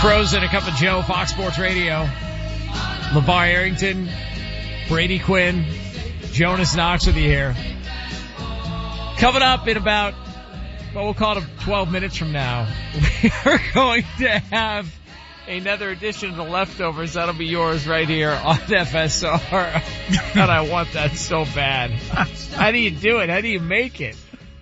Frozen, a cup of Joe, Fox Sports Radio. LeVar Arrington, Brady Quinn, Jonas Knox with you here. Coming up in about, well, we'll call it 12 minutes from now, we are going to have another edition of The Leftovers. That'll be yours right here on FSR. And I want that so bad. How do you do it? How do you make it?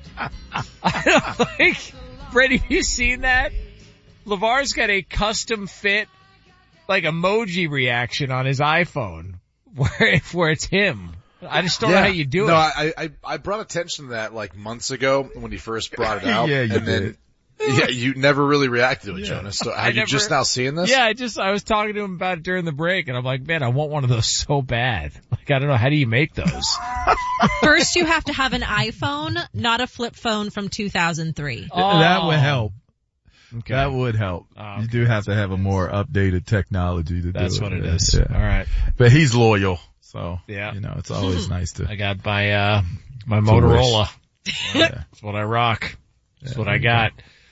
Brady, have you seen that? LeVar's got a custom fit, emoji reaction on his iPhone where it's him. I just don't know how you do it. No, I brought attention to that months ago when he first brought it out. Yeah, you did. Yeah, you never really reacted to it, Jonas. So are you just now seeing this? Yeah, I was talking to him about it during the break, and I'm like, man, I want one of those so bad. I don't know, how do you make those? First, you have to have an iPhone, not a flip phone from 2003. Oh. That would help. Okay. That would help. Oh, you do have to have a more updated technology to do it. That's what it is. Yeah. All right. But he's loyal, so, yeah. It's always nice to. I got my Motorola. Yeah. That's what I rock. That's what I got.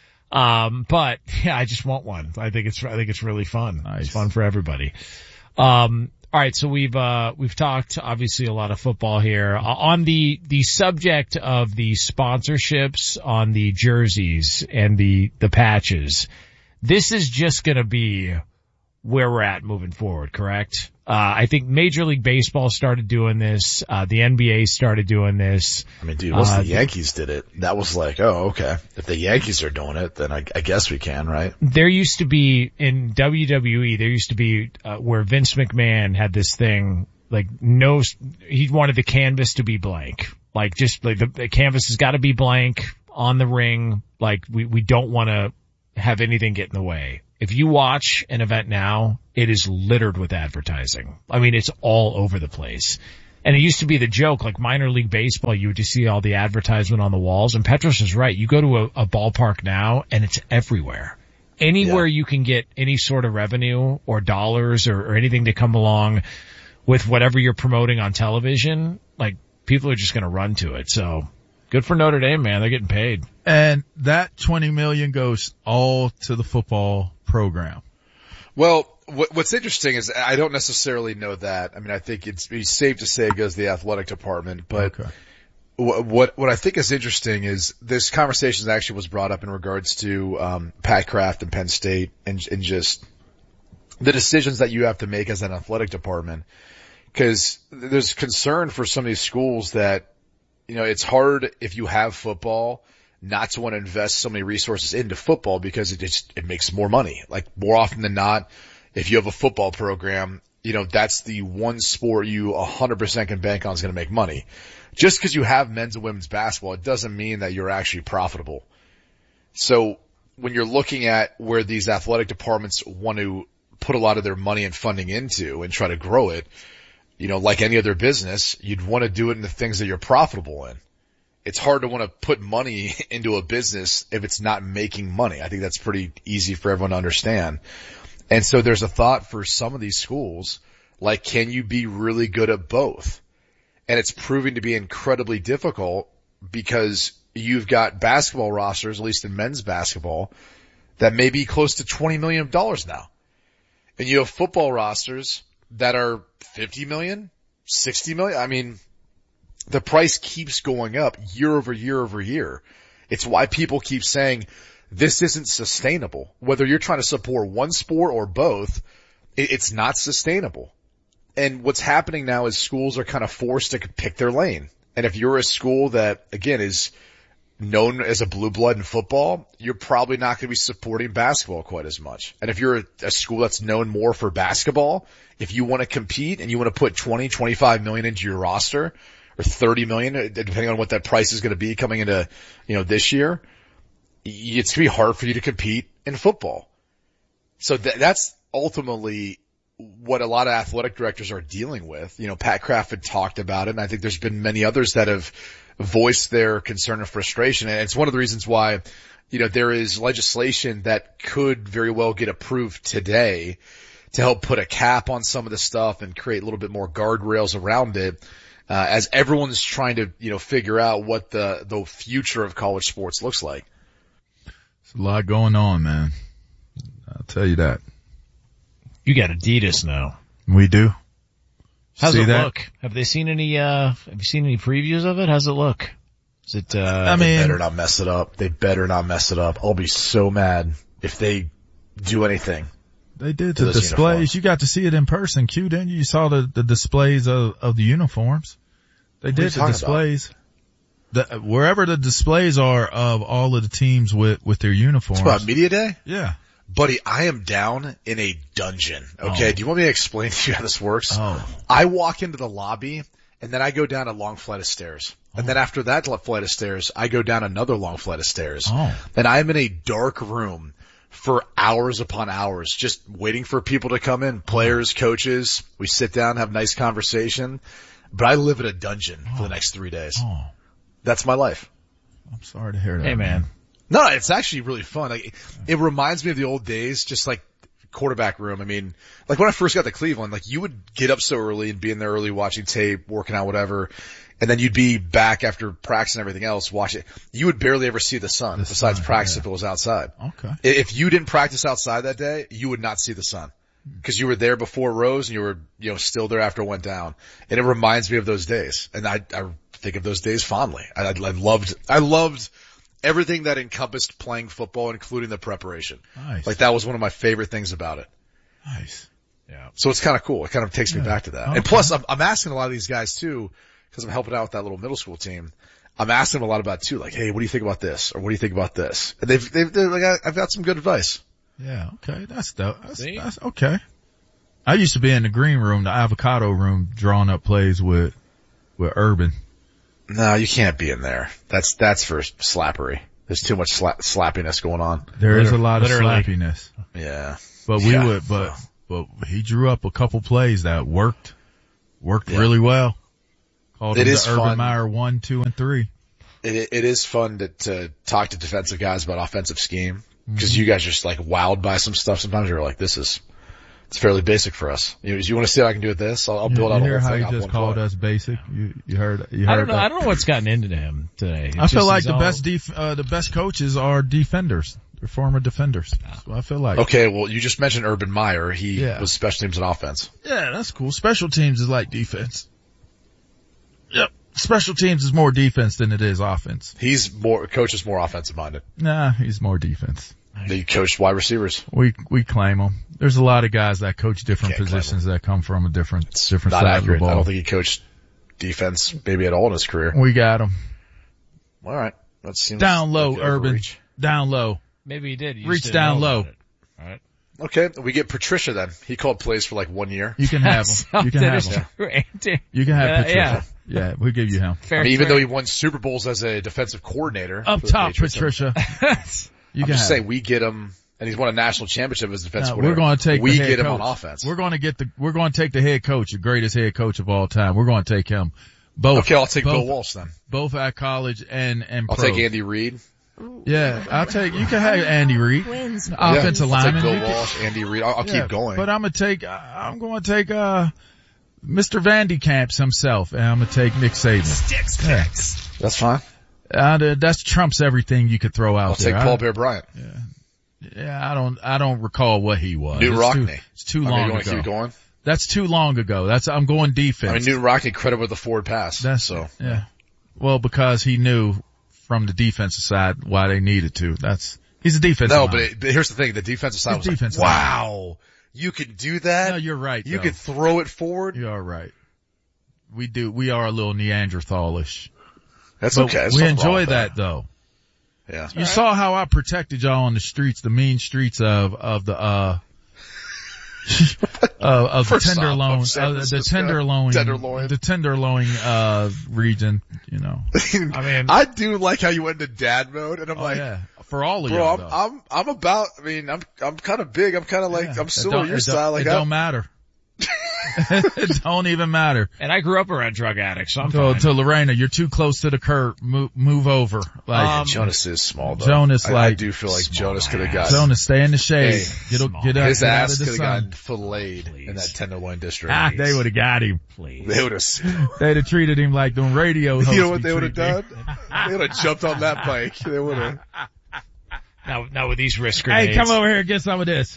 But yeah, I just want one. I think it's really fun. Nice. It's fun for everybody. All right. So we've talked obviously a lot of football here on the subject of the sponsorships on the jerseys and the patches. This is just going to be where we're at moving forward, correct? I think Major League Baseball started doing this. The NBA started doing this. I mean, dude, once the Yankees did it, that was oh, okay. If the Yankees are doing it, then I guess we can, right? There used to be, in WWE, where Vince McMahon had this thing, he wanted the canvas to be blank. The canvas has got to be blank on the ring. We don't want to have anything get in the way. If you watch an event now, it is littered with advertising. I mean, it's all over the place. And it used to be the joke, minor league baseball, you would just see all the advertisement on the walls. And Petros is right. You go to a ballpark now, and it's everywhere. Anywhere you can get any sort of revenue or dollars or anything to come along with whatever you're promoting on television, people are just going to run to it. So good for Notre Dame, man. They're getting paid. And that $20 million goes all to the football program. Well, what's interesting is I don't necessarily know that. I mean, I think it's safe to say it goes to the athletic department, but okay. What I think is interesting is this conversation actually was brought up in regards to Pat Kraft and Penn State and just the decisions that you have to make as an athletic department, because there's concern for some of these schools that, it's hard if you have football not to want to invest so many resources into football because it makes more money. More often than not, if you have a football program, that's the one sport you 100% can bank on is going to make money. Just because you have men's and women's basketball, it doesn't mean that you're actually profitable. So when you're looking at where these athletic departments want to put a lot of their money and funding into and try to grow it, like any other business, you'd want to do it in the things that you're profitable in. It's hard to want to put money into a business if it's not making money. I think that's pretty easy for everyone to understand. And so there's a thought for some of these schools, can you be really good at both? And it's proving to be incredibly difficult because you've got basketball rosters, at least in men's basketball, that may be close to $20 million now. And you have football rosters that are $50 million, $60 million. I mean, the price keeps going up year over year over year. It's why people keep saying this isn't sustainable. Whether you're trying to support one sport or both, it's not sustainable. And what's happening now is schools are kind of forced to pick their lane. And if you're a school that, again, is known as a blue blood in football, you're probably not going to be supporting basketball quite as much. And if you're a school that's known more for basketball, if you want to compete and you want to put 20, 25 million into your roster, or 30 million, depending on what that price is going to be coming into, this year, it's going to be hard for you to compete in football. So that's ultimately what a lot of athletic directors are dealing with. Pat Kraft had talked about it, and I think there's been many others that have voiced their concern and frustration. And it's one of the reasons why, there is legislation that could very well get approved today to help put a cap on some of the stuff and create a little bit more guardrails around it. As everyone's trying to, figure out what the future of college sports looks like. There's a lot going on, man. A I'll tell you that. You got Adidas now. We do. How's See it that? look? Have you seen any previews of it? How's it look? Is it, I They mean, better not mess it up. They better not mess it up. I'll be so mad if they do anything. they did to the those displays. uniforms. You got to see it in person, Q, didn't you? You saw the displays of the uniforms. They are you did the talking displays. Wherever the displays are of all of the teams with their uniforms. It's about Media Day? Yeah. Buddy, I am down in a dungeon. Okay. Oh. Do you want me to explain to you how this works? Oh. I walk into the lobby and then I go down a long flight of stairs. And then after that flight of stairs, I go down another long flight of stairs. Oh. And I'm in a dark room for hours upon hours, just waiting for people to come in, players, coaches. We sit down, have a nice conversation. But I live in a dungeon for the next 3 days. Oh. That's my life. I'm sorry to hear that. hey man, No, it's actually really fun. Like, it reminds me of the old days, just like quarterback room. I mean, like when I first got to Cleveland, like you would get up so early and be in there early watching tape, working out, whatever. And then you'd be back after practice and everything else, watching. You would barely ever see the sun besides practice if it was outside. Okay. If you didn't practice outside that day, you would not see the sun. Cause you were there before it rose and you were, still there after it went down. And it reminds me of those days. And I think of those days fondly. I loved everything that encompassed playing football, including the preparation. Nice. Like that was one of my favorite things about it. Nice. yeah. So it's kind of cool. It kind of takes me back to that. Okay. And plus I'm asking a lot of these guys too, cause I'm helping out with that little middle school team. I'm asking them a lot about too, like, hey, what do you think about this? Or what do you think about this? And they're like, I've got some good advice. Yeah. Okay. That's dope. See? That's okay. I used to be in the green room, the avocado room, drawing up plays with Urban. No, you can't be in there. That's for slappery. There's too much slappiness going on. There is a lot of Literally. slappiness, Yeah. but but he drew up a couple plays that worked really well. Called It him is the Urban fun. Meyer 1, 2, and 3. It is fun to talk to defensive guys about offensive scheme. Cause you guys are just like wowed by some stuff. Sometimes you're like, it's fairly basic for us. You want to see what I can do with this? I'll build out You a hear whole how thing. he off just one called play. us basic? You heard I don't know. that? I don't know what's gotten into him today. I feel like the best coaches are defenders. They're former defenders. That's what I feel like. Okay, well, you just mentioned Urban Meyer. He Yeah. was special teams and offense. Yeah, that's cool. Special teams is like defense. Yep. Special teams is more defense than it is offense. Coach is more offensive minded. Nah, he's more defense. He coached wide receivers. We claim him. There's a lot of guys that coach different Can't claim positions that come from a different Not side of the accurate. I ball. don't think he coached defense maybe at all in his career. We got him. All right. That seems Down low, like an Urban. overreach. Down low. Maybe he did. You Reach just didn't down know low. about it. All right. Okay, we get Patricia then. He called plays for like 1 year. You can have him. You can have him. him. You can have Patricia. Yeah. Yeah, we'll give you him. Fair, I mean, even fair. though he won Super Bowls as a defensive coordinator. Up for the top, Patriots, Patricia. You I'm can just have saying him. we get him, and he's won a national championship as a defensive Now, coordinator. we're going to take we the head get him coach. on offense. We're going to take the head coach, the greatest head coach of all time. We're going to take him. Both. Okay, I'll take Bill Walsh then. Both at college and I'll pro. take Andy Reid. Yeah, you can have Andy Reid. Wins. Offensive I'll lineman. take You Bill can- Walsh, Andy Reid. I'll Yeah, keep going. But I'm going to take Mr. Vandy Camps himself, and I'm going to take Nick Saban. Yeah. That's fine. That trumps everything you could throw out I'll there. take Paul Bear Bryant. Yeah, I don't recall what he was. Newt Rockne. It's too I mean, long you want to ago. keep going? That's too long ago. I'm going defense. I mean, Newt Rockne credit with the forward pass. Yeah. Well, because he knew from the defensive side why they needed to. He's a defensive No, lineman. but here's the thing. The defensive side It's was like, defensive wow, you can do that? No, you're right. You though. can throw it forward? You are right. We are a little Neanderthalish. That's But okay. There's we nothing wrong enjoy with that though. Yeah. You saw how I protected y'all on the streets, the mean streets of the First off, Tenderloin, of San Francisco. the Tenderloin, region, you know. I mean, I do like how you went into dad mode, and I'm Oh like, yeah. For all of bro, y'all though. I'm about, I mean, I'm kind of big. I'm kind of like, Yeah. I'm It still don't- on your it don't- side. Like, it don't matter. It don't even matter. and I grew up around drug addicts, so I'm To fine. Lorena, you're too close to the curb. Move over. Like, Jonas is small though. Jonas, I like, do feel like small Jonas could have ass. got, Jonas, stay in the shade. Hey, Get out, his get out ass of could the have sun. gotten filleted in that Tenderloin district. They would have got him. Please. They would have, They'd have treated him like them radio hosts. you know what be they would have treating done? They would have jumped on that bike. They would have. Not with these wrist grenades. Hey, come over here and get some of this.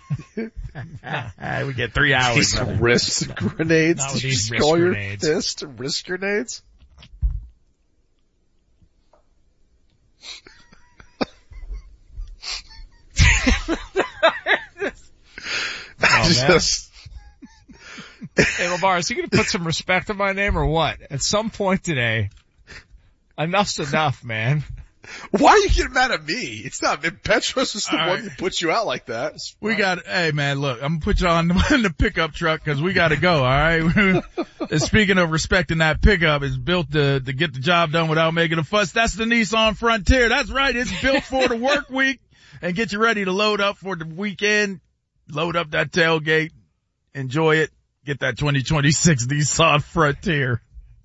We get 3 hours. These wrist grenades. Not with Did you these just wrist call your grenades. fist wrist grenades? Hey, Lamar, is he going to put some respect on my name or what? At some point today, enough's enough, man. Why are you getting mad at me? It's not, Petros was the one who put you out like that. Hey man, look, I'm gonna put you on in the pickup truck because we gotta go, alright? And speaking of respecting that pickup, it's built to get the job done without making a fuss. That's the Nissan Frontier. That's right, it's built for the work week and get you ready to load up for the weekend. Load up that tailgate, enjoy it, get that 2026 Nissan Frontier.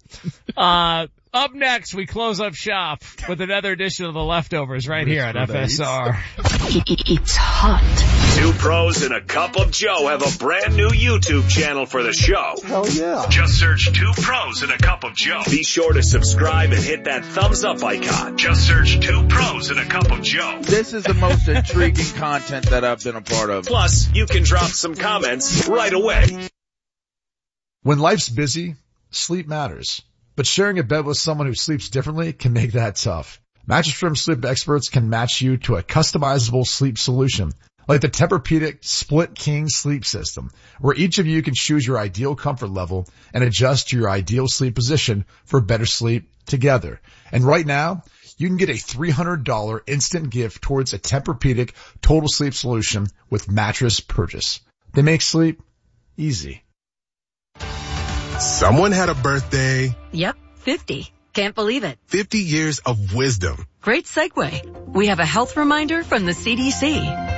Up next, we close up shop with another edition of The Leftovers right here on FSR. It's hot. Two pros and a cup of Joe have a brand new YouTube channel for the show. Hell yeah. Just search Two Pros and a Cup of Joe. Be sure to subscribe and hit that thumbs up icon. Just search Two Pros and a Cup of Joe. This is the most intriguing content that I've been a part of. Plus, you can drop some comments right away. When life's busy, sleep matters. But sharing a bed with someone who sleeps differently can make that tough. Mattress Firm sleep experts can match you to a customizable sleep solution, like the Tempur-Pedic Split King Sleep System, where each of you can choose your ideal comfort level and adjust to your ideal sleep position for better sleep together. And right now, you can get a $300 instant gift towards a Tempur-Pedic Total Sleep Solution with mattress purchase. They make sleep easy. Someone had a birthday. Yep, 50. Can't believe it. 50 years of wisdom. Great segue. We have a health reminder from the CDC.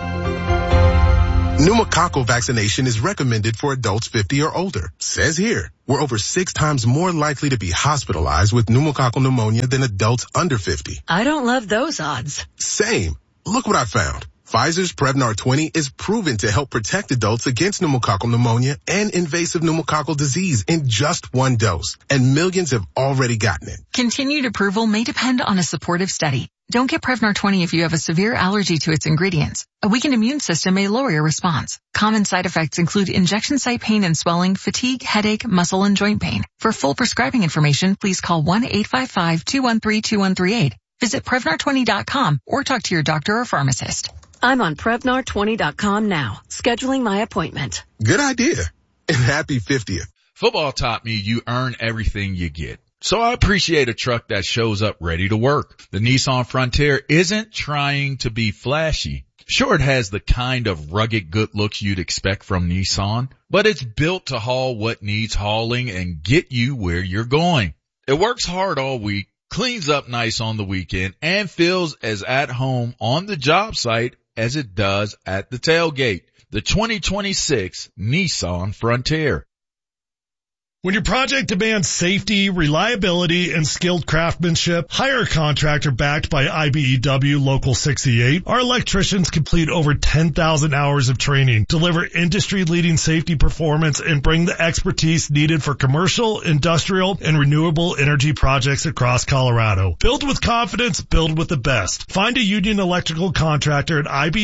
Pneumococcal vaccination is recommended for adults 50 or older. Says here, we're over 6 times more likely to be hospitalized with pneumococcal pneumonia than adults under 50. I don't love those odds. Same. Look what I found. Pfizer's Prevnar 20 is proven to help protect adults against pneumococcal pneumonia and invasive pneumococcal disease in just 1 dose. And millions have already gotten it. Continued approval may depend on a supportive study. Don't get Prevnar 20 if you have a severe allergy to its ingredients. A weakened immune system may lower your response. Common side effects include injection site pain and swelling, fatigue, headache, muscle, and joint pain. For full prescribing information, please call 1-855-213-2138. Visit Prevnar20.com or talk to your doctor or pharmacist. I'm on Prevnar20.com now, scheduling my appointment. Good idea. And happy 50th. Football taught me you earn everything you get. So I appreciate a truck that shows up ready to work. The Nissan Frontier isn't trying to be flashy. Sure, it has the kind of rugged good looks you'd expect from Nissan, but it's built to haul what needs hauling and get you where you're going. It works hard all week, cleans up nice on the weekend, and feels as at home on the job site as it does at the tailgate. The 2026 Nissan Frontier. When your project demands safety, reliability, and skilled craftsmanship, hire a contractor backed by IBEW Local 68. Our electricians complete over 10,000 hours of training, deliver industry-leading safety performance, and bring the expertise needed for commercial, industrial, and renewable energy projects across Colorado. Build with confidence, build with the best. Find a union electrical contractor at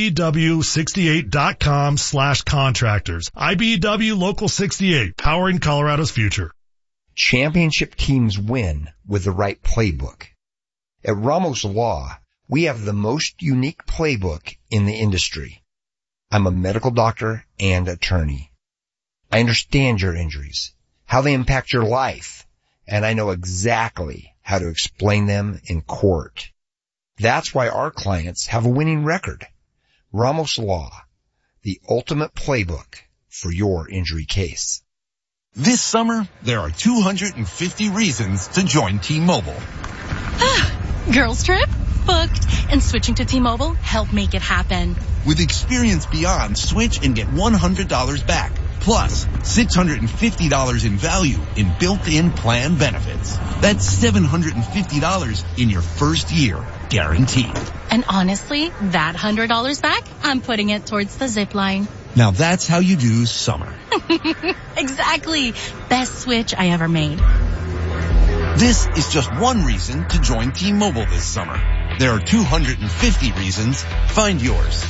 IBEW68.com/contractors. IBEW Local 68, powering Colorado's future. Championship teams win with the right playbook. At Ramos Law, we have the most unique playbook in the industry. I'm a medical doctor and attorney. I understand your injuries, how they impact your life, and I know exactly how to explain them in court. That's why our clients have a winning record. Ramos Law, the ultimate playbook for your injury case. This summer, there are 250 reasons to join T-Mobile. Girls trip? Booked. And switching to T-Mobile helped make it happen. With Experience Beyond, switch and get $100 back. Plus, $650 in value in built-in plan benefits. That's $750 in your first year, guaranteed. And honestly, that $100 back, I'm putting it towards the zip line. Now that's how you do summer. Exactly. Best switch I ever made. This is just one reason to join T-Mobile this summer. There are 250 reasons. Find yours.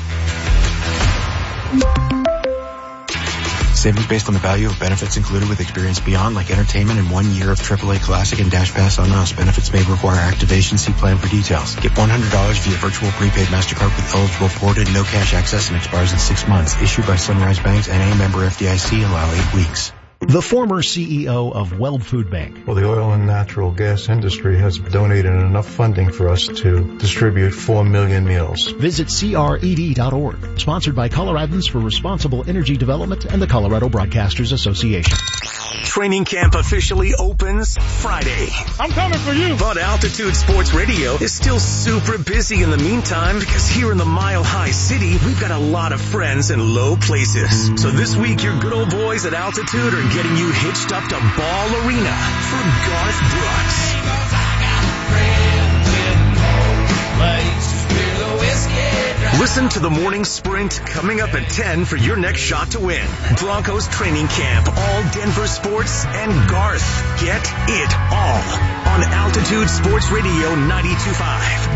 Savings based on the value of benefits included with Experience Beyond, like entertainment and 1 year of AAA Classic and Dash Pass on us. Benefits may require activation. See plan for details. Get $100 via virtual prepaid MasterCard with eligible ported, no cash access, and expires in 6 months. Issued by Sunrise Banks and a member FDIC. Allow 8 weeks. The former CEO of Weld Food Bank. Well, the oil and natural gas industry has donated enough funding for us to distribute 4 million meals. Visit CRED.org. Sponsored by Coloradans for Responsible Energy Development and the Colorado Broadcasters Association. Training camp officially opens Friday. I'm coming for you. But Altitude Sports Radio is still super busy in the meantime because here in the Mile High City, we've got a lot of friends in low places. So this week, your good old boys at Altitude are getting you hitched up to Ball Arena for Garth Brooks. Listen to the morning sprint coming up at 10 for your next shot to win. Broncos training camp, all Denver sports, and Garth. Get it all on Altitude Sports Radio 92.5.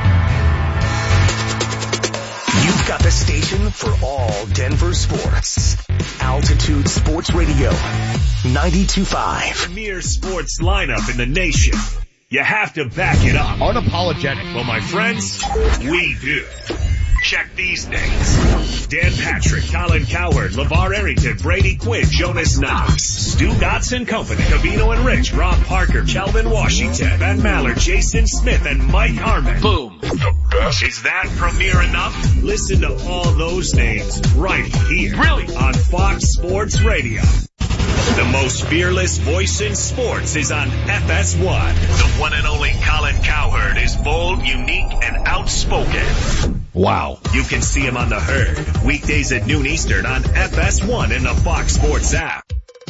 You've got the station for all Denver sports. Altitude Sports Radio 92.5. Premier sports lineup in the nation. You have to back it up. Unapologetic. Well, my friends, we do. Check these names. Dan Patrick, Colin Cowherd, LeVar Arrington, Brady Quinn, Jonas Knox, Stu Dotson Company, Cavino and Rich, Rob Parker, Kelvin Washington, Ben Maller, Jason Smith, and Mike Harmon. Boom. The best. Is that premier enough? Listen to all those names right here. Really? On Fox Sports Radio. The most fearless voice in sports is on FS1. The one and only Colin Cowherd is bold, unique, and outspoken. Wow. You can see him on The Herd, weekdays at noon Eastern on FS1 and the Fox Sports app.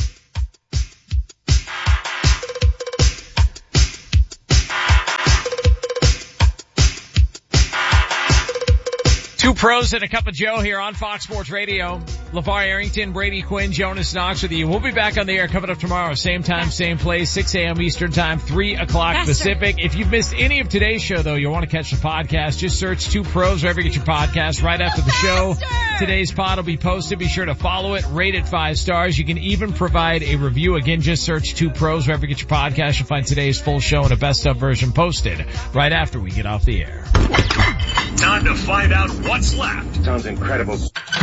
Two pros and a cup of Joe here on Fox Sports Radio. LeVar Arrington, Brady Quinn, Jonas Knox with you. We'll be back on the air coming up tomorrow. Same time, same place, 6 a.m. Eastern time, 3 o'clock Pacific. If you've missed any of today's show, though, you'll want to catch the podcast. Just search Two Pros wherever you get your podcast right after the show. Today's pod will be posted. Be sure to follow it, rate it 5 stars. You can even provide a review. Again, just search Two Pros wherever you get your podcast. You'll find today's full show and a best of version posted right after we get off the air. Time to find out what's left. Sounds incredible.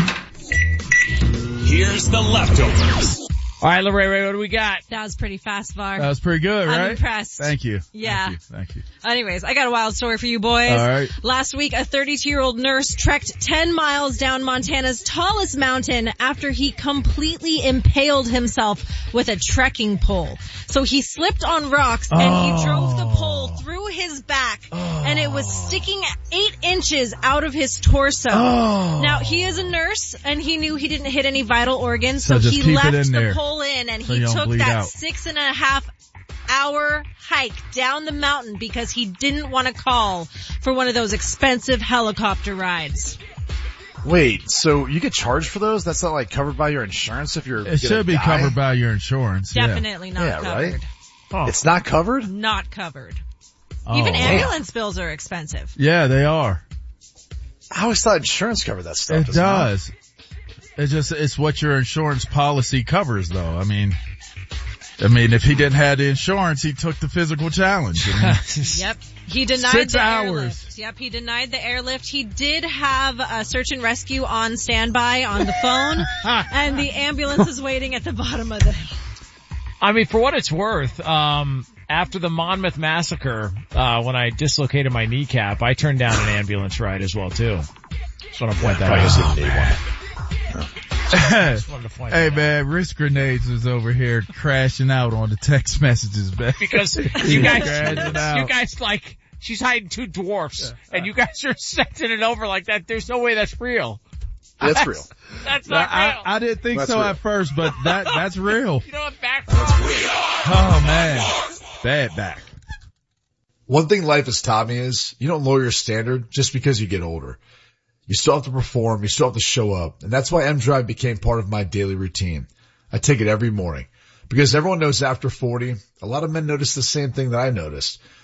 Here's the leftovers. All right, Lorraine, what do we got? That was pretty fast, Var. That was pretty good, right? I'm impressed. Thank you. Yeah. Thank you. Anyways, I got a wild story for you boys. All right. Last week, a 32-year-old nurse trekked 10 miles down Montana's tallest mountain after he completely impaled himself with a trekking pole. So he slipped on rocks and he drove the pole through his back and it was sticking 8 inches out of his torso. Now, he is a nurse and he knew he didn't hit any vital organs, so he left the pole in and he took that 6.5 hour hike down the mountain because he didn't want to call for one of those expensive helicopter rides. Wait, so you get charged for those? That's not like covered by your insurance if you're It should be covered by your insurance. Definitely not covered. Right? Oh. It's not covered? Not covered. Even ambulance bills are expensive. Yeah, they are. I always thought insurance covered that stuff. It does. It's what your insurance policy covers, though. I mean, if he didn't have the insurance, he took the physical challenge. Yep. He denied 6 the hours. airlift. Yep, he denied the airlift. He did have a search and rescue on standby on the phone, and the ambulance is waiting at the bottom of the hill. I mean, for what it's worth, after the Monmouth massacre, when I dislocated my kneecap, I turned down an ambulance ride as well, too. Just want to point that out. Hey man, Risk Grenades was over here crashing out on the text messages, man. Because you guys like, she's hiding 2 dwarfs, and you guys are sending it over like that. There's no way that's real. That's real. That's not real. I didn't think so at first, but that's real. You know what? That's real. Oh man. Bad back. One thing life has taught me is you don't lower your standard just because you get older. You still have to perform. You still have to show up. And that's why M-Drive became part of my daily routine. I take it every morning because everyone knows after 40, a lot of men notice the same thing that I noticed.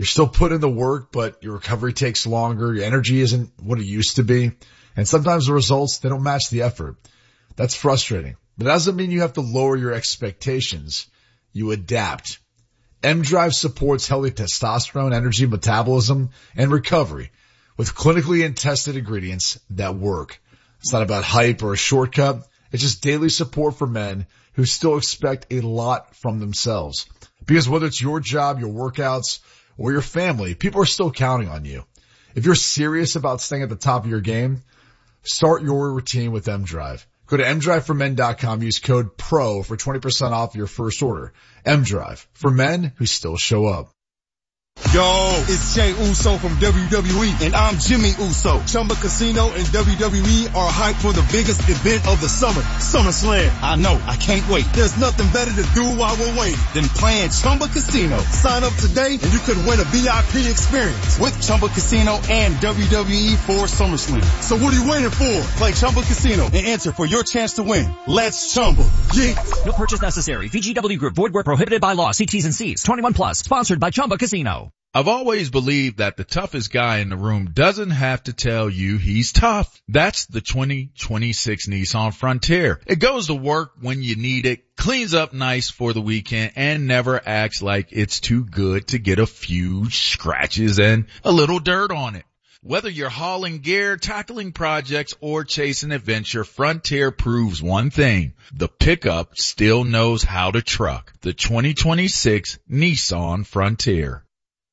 You're still putting in the work, but your recovery takes longer. Your energy isn't what it used to be. And sometimes the results, they don't match the effort. That's frustrating. But that doesn't mean you have to lower your expectations. You adapt. M-Drive supports healthy testosterone, energy, metabolism, and recovery with clinically and tested ingredients that work. It's not about hype or a shortcut. It's just daily support for men who still expect a lot from themselves. Because whether it's your job, your workouts, or your family, people are still counting on you. If you're serious about staying at the top of your game, start your routine with M-Drive. Go to mdriveformen.com, use code PRO for 20% off your first order. M-Drive, for men who still show up. Yo, it's Jey Uso from WWE, and I'm Jimmy Uso. Chumba Casino and WWE are hyped for the biggest event of the summer, SummerSlam. I know, I can't wait. There's nothing better to do while we're waiting than playing Chumba Casino. Sign up today and you could win a VIP experience with Chumba Casino and WWE for SummerSlam. So what are you waiting for? Play Chumba Casino and enter for your chance to win. Let's Chumba. Yeah. No purchase necessary. VGW Group. Void where prohibited by law. See T's and C's. 21 plus. Sponsored by Chumba Casino. I've always believed that the toughest guy in the room doesn't have to tell you he's tough. That's the 2026 Nissan Frontier. It goes to work when you need it, cleans up nice for the weekend, and never acts like it's too good to get a few scratches and a little dirt on it. Whether you're hauling gear, tackling projects, or chasing adventure, Frontier proves one thing. The pickup still knows how to truck. The 2026 Nissan Frontier.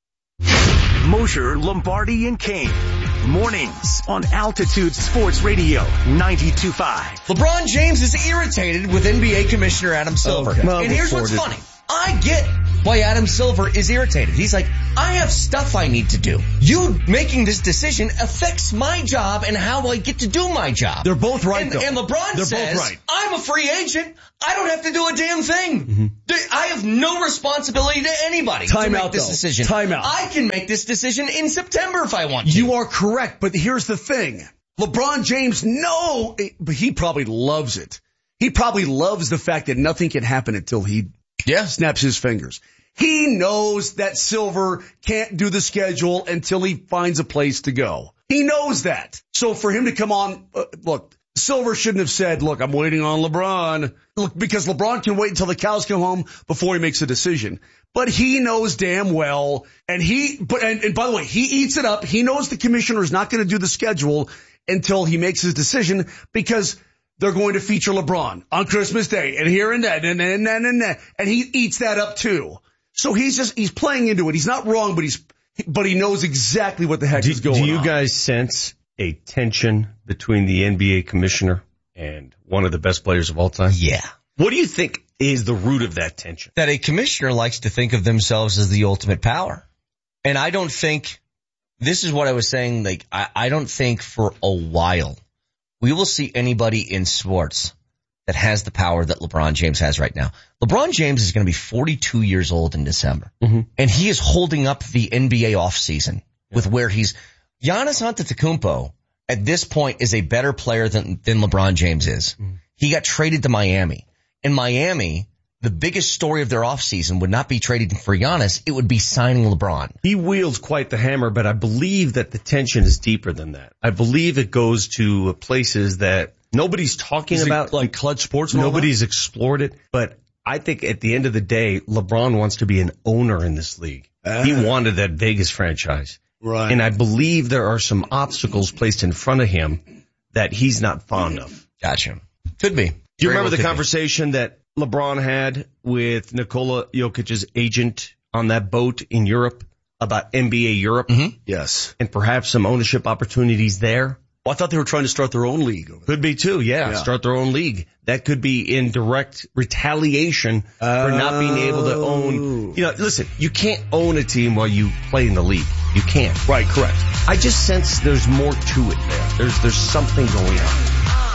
Mosher, Lombardi, and Kane. Mornings on Altitude Sports Radio 92.5. LeBron James is irritated with NBA Commissioner Adam Silver. Okay. Well, and here's what's funny. I get why Adam Silver is irritated. He's like, I have stuff I need to do. You making this decision affects my job and how I get to do my job. They're both right, though. And LeBron They're says, both right. I'm a free agent. I don't have to do a damn thing. Mm-hmm. I have no responsibility to anybody to make this decision. Time out. I can make this decision in September if I want to. You are correct, but here's the thing. LeBron James, but he probably loves it. He probably loves the fact that nothing can happen until he snaps his fingers. He knows that Silver can't do the schedule until he finds a place to go. He knows that. So for him to come on, look, Silver shouldn't have said, look, I'm waiting on LeBron. Look, because LeBron can wait until the cows come home before he makes a decision. But he knows damn well, and by the way, he eats it up. He knows the commissioner is not going to do the schedule until he makes his decision because they're going to feature LeBron on Christmas Day and here and that and that. And he eats that up too. So he's playing into it. He's not wrong, but he knows exactly what the heck is going on. Do you guys sense a tension between the NBA commissioner and one of the best players of all time? Yeah. What do you think is the root of that tension? That a commissioner likes to think of themselves as the ultimate power. And I don't think, this is what I was saying, like, I don't think for a while we will see anybody in sports that has the power that LeBron James has right now. LeBron James is going to be 42 years old in December. Mm-hmm. And he is holding up the NBA offseason with where Giannis Antetokounmpo at this point is a better player than LeBron James is. Mm-hmm. He got traded to Miami. In Miami, the biggest story of their offseason would not be trading for Giannis. It would be signing LeBron. He wields quite the hammer, but I believe that the tension is deeper than that. I believe it goes to places that nobody's talking about. Like Clutch Sports? Nobody's explored it. But I think at the end of the day, LeBron wants to be an owner in this league. He wanted that Vegas franchise. Right. And I believe there are some obstacles placed in front of him that he's not fond of. Gotcha. Could be. Do you remember the conversation that LeBron had with Nikola Jokic's agent on that boat in Europe about NBA Europe? Mm-hmm. Yes. And perhaps some ownership opportunities there? Well, I thought they were trying to start their own league. Could be too, yeah. Start their own league. That could be in direct retaliation for not being able to own. You know, listen, you can't own a team while you play in the league. You can't. Right, correct. I just sense there's more to it there. There's something going on.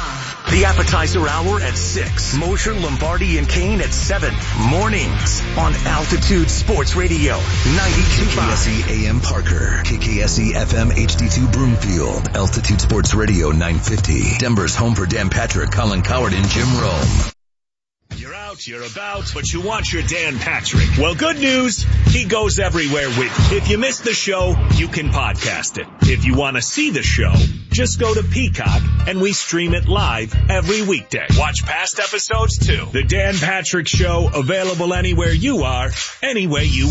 The appetizer hour at 6. Mosher, Lombardi, and Kane at 7. Mornings on Altitude Sports Radio 92.5. KKSE AM Parker. KKSE FM HD2 Broomfield. Altitude Sports Radio 950. Denver's home for Dan Patrick, Colin Coward, and Jim Rome. You're out You're about, but you want your Dan Patrick. Well, good news, he goes everywhere with you. If you missed the show, you can podcast it. If you want to see the show, just go to Peacock and we stream it live every weekday. Watch past episodes too. The Dan Patrick Show, available anywhere you are, any way you